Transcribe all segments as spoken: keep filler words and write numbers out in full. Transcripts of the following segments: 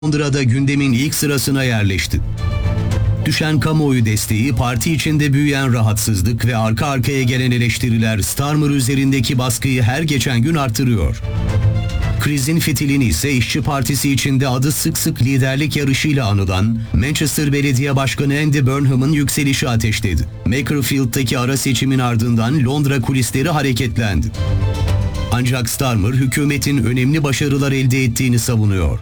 Londra'da gündemin ilk sırasına yerleşti. Düşen kamuoyu desteği, parti içinde büyüyen rahatsızlık ve arka arkaya gelen eleştiriler Starmer üzerindeki baskıyı her geçen gün artırıyor. Krizin fitilini ise İşçi Partisi içinde adı sık sık liderlik yarışıyla anılan Manchester Belediye Başkanı Andy Burnham'ın yükselişi ateşledi. Makerfield'daki ara seçimin ardından Londra kulisleri hareketlendi. Ancak Starmer hükümetin önemli başarılar elde ettiğini savunuyor.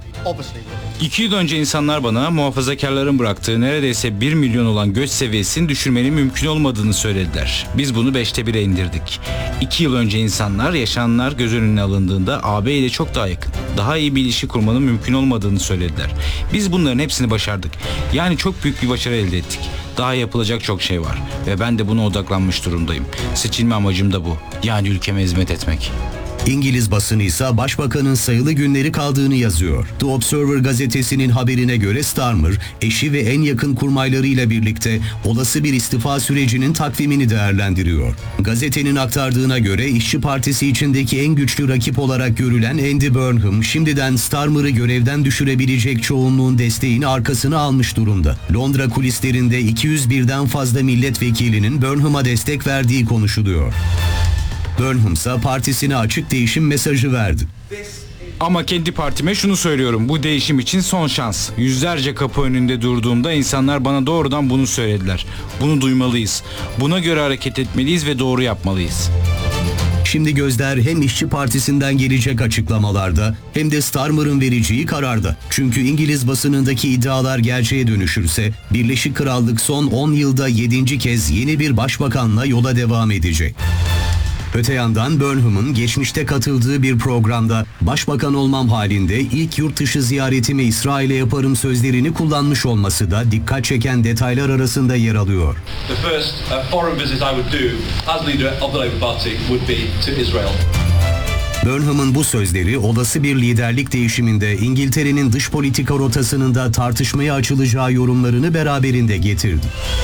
İki yıl önce insanlar bana muhafazakarların bıraktığı neredeyse bir milyon olan göç seviyesini düşürmenin mümkün olmadığını söylediler. Biz bunu beşte bire indirdik. İki yıl önce insanlar yaşananlar göz önüne alındığında A B ile çok daha yakın, daha iyi bir ilişki kurmanın mümkün olmadığını söylediler. Biz bunların hepsini başardık. Yani çok büyük bir başarı elde ettik. Daha yapılacak çok şey var ve ben de buna odaklanmış durumdayım. Seçilme amacım da bu. Yani ülkeme hizmet etmek. İngiliz basını ise başbakanın sayılı günleri kaldığını yazıyor. The Observer gazetesinin haberine göre Starmer, eşi ve en yakın kurmaylarıyla birlikte olası bir istifa sürecinin takvimini değerlendiriyor. Gazetenin aktardığına göre İşçi Partisi içindeki en güçlü rakip olarak görülen Andy Burnham, şimdiden Starmer'ı görevden düşürebilecek çoğunluğun desteğini arkasına almış durumda. Londra kulislerinde iki yüz birden fazla milletvekilinin Burnham'a destek verdiği konuşuluyor. Burnham ise partisine açık değişim mesajı verdi. Ama kendi partime şunu söylüyorum, bu değişim için son şans. Yüzlerce kapı önünde durduğumda insanlar bana doğrudan bunu söylediler. Bunu duymalıyız. Buna göre hareket etmeliyiz ve doğru yapmalıyız. Şimdi gözler hem İşçi Partisi'nden gelecek açıklamalarda hem de Starmer'ın vereceği kararda. Çünkü İngiliz basınındaki iddialar gerçeğe dönüşürse Birleşik Krallık son on yılda yedinci kez yeni bir başbakanla yola devam edecek. Öte yandan Burnham'ın geçmişte katıldığı bir programda başbakan olmam halinde ilk yurt dışı ziyaretimi İsrail'e yaparım sözlerini kullanmış olması da dikkat çeken detaylar arasında yer alıyor. The first uh, foreign visit I would do as leader of the Labour Party would be to Israel. Burnham'ın bu sözleri olası bir liderlik değişiminde İngiltere'nin dış politika rotasının da tartışmaya açılacağı yorumlarını beraberinde getirdi.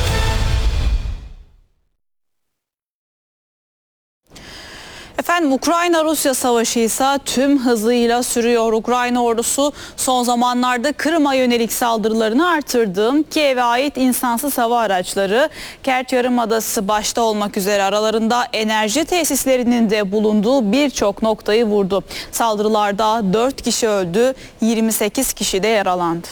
Efendim, Ukrayna-Rusya savaşı ise tüm hızıyla sürüyor. Ukrayna ordusu son zamanlarda Kırım'a yönelik saldırılarını artırdı. Kiev'e ait insansız hava araçları Kert Yarımadası başta olmak üzere aralarında enerji tesislerinin de bulunduğu birçok noktayı vurdu. Saldırılarda dört kişi öldü, yirmi sekiz kişi de yaralandı.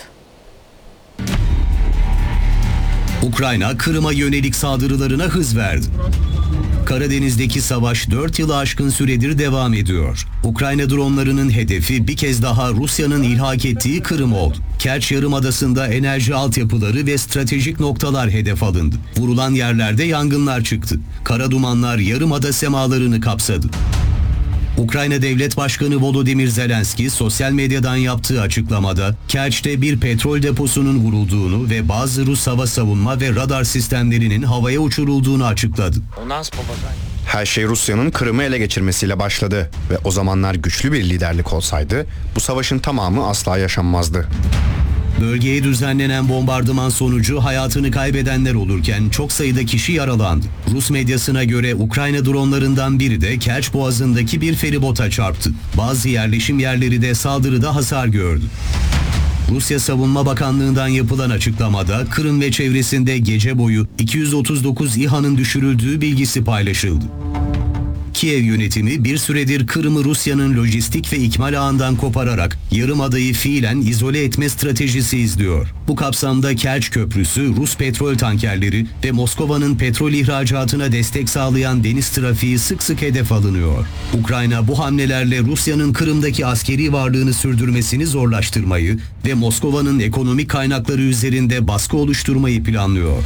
Ukrayna, Kırım'a yönelik saldırılarına hız verdi. Karadeniz'deki savaş dört yılı aşkın süredir devam ediyor. Ukrayna dronlarının hedefi bir kez daha Rusya'nın ilhak ettiği Kırım oldu. Kerç Yarımadası'nda enerji altyapıları ve stratejik noktalar hedef alındı. Vurulan yerlerde yangınlar çıktı. Kara dumanlar Yarımada semalarını kapsadı. Ukrayna Devlet Başkanı Volodymyr Zelenski sosyal medyadan yaptığı açıklamada Kerç'te bir petrol deposunun vurulduğunu ve bazı Rus hava savunma ve radar sistemlerinin havaya uçurulduğunu açıkladı. Her şey Rusya'nın Kırım'ı ele geçirmesiyle başladı ve o zamanlar güçlü bir liderlik olsaydı bu savaşın tamamı asla yaşanmazdı. Bölgeye düzenlenen bombardıman sonucu hayatını kaybedenler olurken çok sayıda kişi yaralandı. Rus medyasına göre Ukrayna dronlarından biri de Kerç Boğazı'ndaki bir feribota çarptı. Bazı yerleşim yerleri de saldırıda hasar gördü. Rusya Savunma Bakanlığı'ndan yapılan açıklamada Kırım ve çevresinde gece boyu iki yüz otuz dokuz İHA'nın düşürüldüğü bilgisi paylaşıldı. Kiev yönetimi bir süredir Kırım'ı Rusya'nın lojistik ve ikmal ağından kopararak Yarımada'yı fiilen izole etme stratejisi izliyor. Bu kapsamda Kerç Köprüsü, Rus petrol tankerleri ve Moskova'nın petrol ihracatına destek sağlayan deniz trafiği sık sık hedef alınıyor. Ukrayna bu hamlelerle Rusya'nın Kırım'daki askeri varlığını sürdürmesini zorlaştırmayı ve Moskova'nın ekonomik kaynakları üzerinde baskı oluşturmayı planlıyor.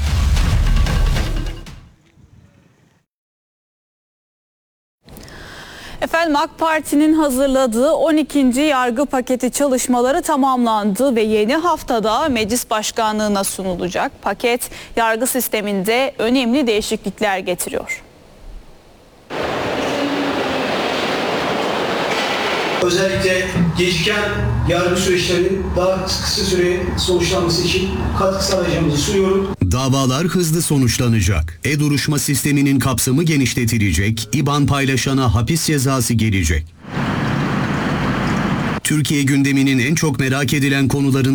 Efendim, AK Parti'nin hazırladığı on ikinci yargı paketi çalışmaları tamamlandı ve yeni haftada meclis başkanlığına sunulacak. Paket yargı sisteminde önemli değişiklikler getiriyor. Özellikle geciken yargı süreçlerinin daha kısa süre sonuçlanması için katkı sağlayacağımızı sunuyorum. Davalar hızlı sonuçlanacak. E-duruşma sisteminin kapsamı genişletilecek. İBAN paylaşana hapis cezası gelecek. Türkiye gündeminin en çok merak edilen konuların